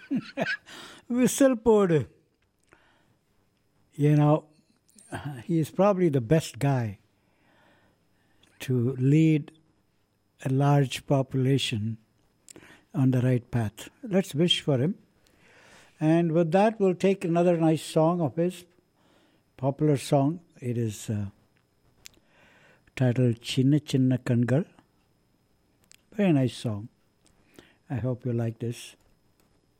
Whistlepod, you know, he is probably the best guy to lead a large population on the right path. Let's wish for him. And with that, we'll take another nice song of his, popular song. It is titled Chinna Chinna Kangal. Very nice song. I hope you like this.